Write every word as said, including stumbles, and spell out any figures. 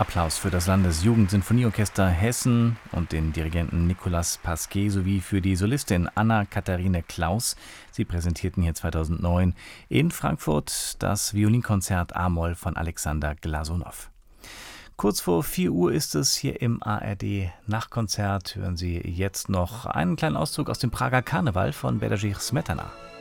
Applaus für das Landesjugendsinfonieorchester Hessen und den Dirigenten Nicolas Pasquet sowie für die Solistin Anna-Katharine Klaus. Sie präsentierten hier zweitausendneun in Frankfurt das Violinkonzert A-Moll von Alexander Glasunow. Kurz vor vier Uhr ist es hier im A R D-Nachtkonzert. Hören Sie jetzt noch einen kleinen Auszug aus dem Prager Karneval von Bedřich Smetana.